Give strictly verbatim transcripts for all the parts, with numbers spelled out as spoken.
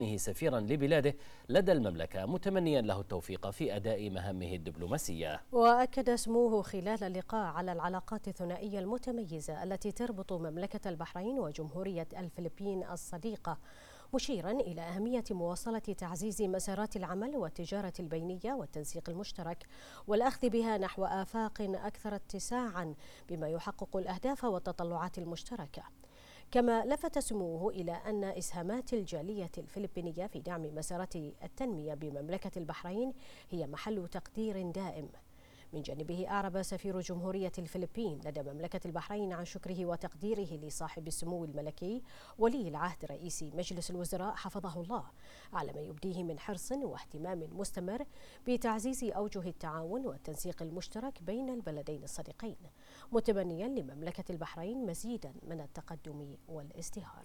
سفيرا لبلاده لدى المملكة، متمنيا له التوفيق في أداء مهامه الدبلوماسية. وأكد سموه خلال اللقاء على العلاقات الثنائية المتميزة التي تربط مملكة البحرين وجمهورية الفلبين الصديقة، مشيرا إلى أهمية مواصلة تعزيز مسارات العمل والتجارة البينية والتنسيق المشترك والأخذ بها نحو آفاق أكثر اتساعا بما يحقق الأهداف والتطلعات المشتركة. كما لفت سموه إلى أن إسهامات الجالية الفلبينية في دعم مسارات التنمية بمملكة البحرين هي محل تقدير دائم. من جانبه أعرب سفير جمهورية الفلبين لدى مملكة البحرين عن شكره وتقديره لصاحب السمو الملكي ولي العهد رئيس مجلس الوزراء حفظه الله على ما يبديه من حرص واهتمام مستمر بتعزيز أوجه التعاون والتنسيق المشترك بين البلدين الصديقين، متمنيا لمملكة البحرين مزيدا من التقدم والازدهار.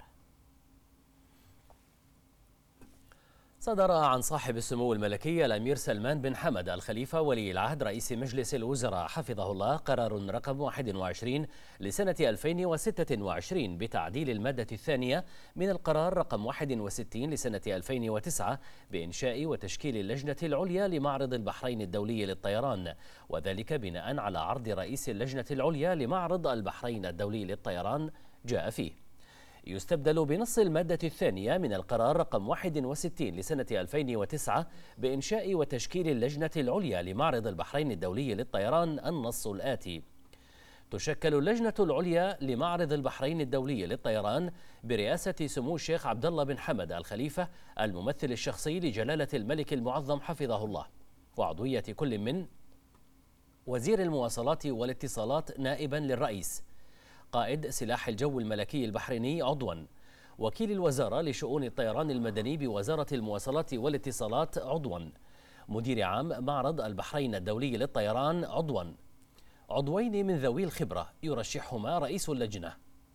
صدر عن صاحب السمو الملكي الأمير سلمان بن حمد الخليفة ولي العهد رئيس مجلس الوزراء حفظه الله قرار رقم واحد وعشرين لسنة ألفين وستة وعشرين بتعديل المادة الثانية من القرار رقم واحد وستين لسنة ألفين وتسعة بإنشاء وتشكيل اللجنة العليا لمعرض البحرين الدولي للطيران، وذلك بناء على عرض رئيس اللجنة العليا لمعرض البحرين الدولي للطيران جاء فيه يستبدل بنص المادة الثانية من القرار رقم واحد وستين لسنة ألفين وتسعة بإنشاء وتشكيل اللجنة العليا لمعرض البحرين الدولي للطيران النص الآتي: تشكل اللجنة العليا لمعرض البحرين الدولي للطيران برئاسة سمو الشيخ عبد الله بن حمد الخليفة الممثل الشخصي لجلالة الملك المعظم حفظه الله، وعضوية كل من وزير المواصلات والاتصالات نائبا للرئيس، قائد سلاح الجو الملكي البحريني عضوا، وكيل الوزارة لشؤون الطيران المدني بوزارة المواصلات والاتصالات عضوا، مدير عام معرض البحرين الدولي للطيران عضوا، عضوين من ذوي الخبرة يرشحهما رئيس اللجنة.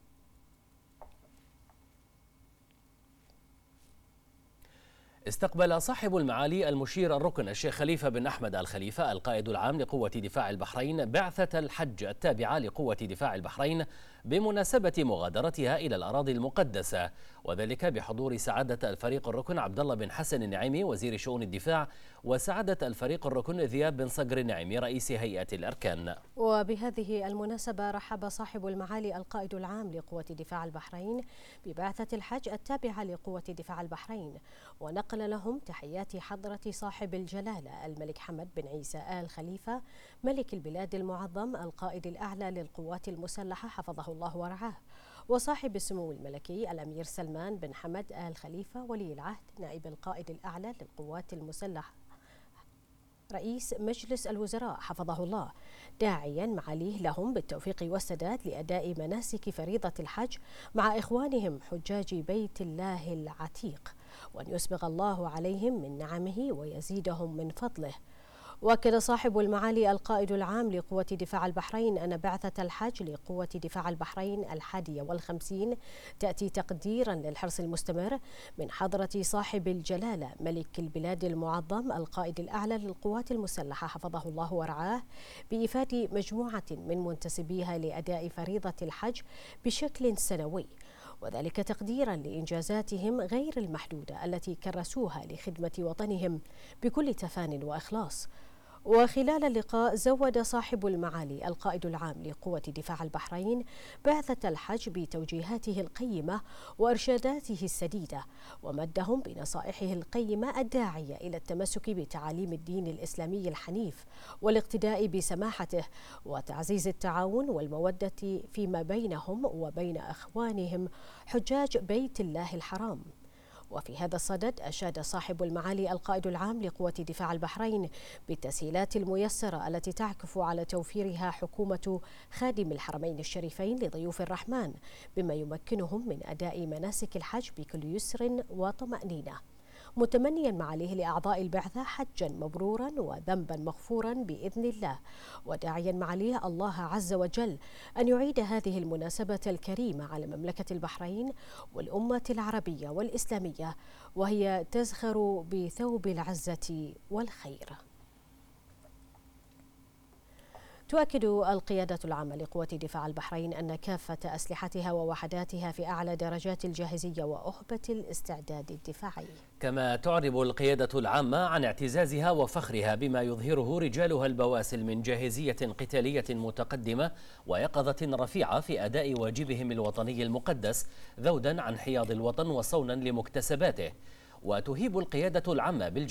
استقبل صاحب المعالي المشير الركن الشيخ خليفة بن أحمد الخليفة القائد العام لقوة دفاع البحرين بعثة الحج التابعة لقوة دفاع البحرين بمناسبة مغادرتها إلى الأراضي المقدسة، وذلك بحضور سعادة الفريق الركن عبد الله بن حسن النعيمي وزير شؤون الدفاع، وسعادة الفريق الركن ذياب بن صقر النعيمي رئيس هيئة الأركان. وبهذه المناسبة رحب صاحب المعالي القائد العام لقوة دفاع البحرين ببعثة الحج التابعة لقوة دفاع البحرين، ونقل لهم تحيات حضرة صاحب الجلالة الملك حمد بن عيسى آل خليفة ملك البلاد المعظم القائد الأعلى للقوات المسلحة حفظه الله ورعاه، وصاحب السمو الملكي الأمير سلمان بن حمد آل خليفة ولي العهد نائب القائد الأعلى للقوات المسلحة رئيس مجلس الوزراء حفظه الله، داعيا معاليه لهم بالتوفيق والسداد لأداء مناسك فريضة الحج مع إخوانهم حجاج بيت الله العتيق، وأن يسبغ الله عليهم من نعمه ويزيدهم من فضله. وأكد صاحب المعالي القائد العام لقوة دفاع البحرين أن بعثة الحج لقوة دفاع البحرين الحادية والخمسين تأتي تقديرا للحرص المستمر من حضرة صاحب الجلالة ملك البلاد المعظم القائد الأعلى للقوات المسلحة حفظه الله ورعاه بإفادة مجموعة من منتسبيها لأداء فريضة الحج بشكل سنوي، وذلك تقديرا لإنجازاتهم غير المحدودة التي كرسوها لخدمة وطنهم بكل تفان وإخلاص. وخلال اللقاء زود صاحب المعالي القائد العام لقوة دفاع البحرين بعثة الحج بتوجيهاته القيمة وإرشاداته السديدة، ومدهم بنصائحه القيمة الداعية إلى التمسك بتعاليم الدين الإسلامي الحنيف والاقتداء بسماحته وتعزيز التعاون والمودة فيما بينهم وبين أخوانهم حجاج بيت الله الحرام. وفي هذا الصدد أشاد صاحب المعالي القائد العام لقوة دفاع البحرين بالتسهيلات الميسرة التي تعكف على توفيرها حكومة خادم الحرمين الشريفين لضيوف الرحمن، بما يمكنهم من أداء مناسك الحج بكل يسر وطمأنينة، متمنيا معاليه لأعضاء البعثة حجا مبرورا وذنبا مغفورا بإذن الله، وداعيا معاليه الله عز وجل أن يعيد هذه المناسبة الكريمة على مملكة البحرين والأمة العربية والإسلامية وهي تزخر بثوب العزة والخير. تؤكد القيادة العامة لقوة دفاع البحرين أن كافة أسلحتها ووحداتها في أعلى درجات الجاهزية وأهبة الاستعداد الدفاعي. كما تعرب القيادة العامة عن اعتزازها وفخرها بما يظهره رجالها البواسل من جاهزية قتالية متقدمة ويقظة رفيعة في أداء واجبهم الوطني المقدس ذودا عن حياض الوطن وصونا لمكتسباته. وتهيب القيادة العامة بالجهاز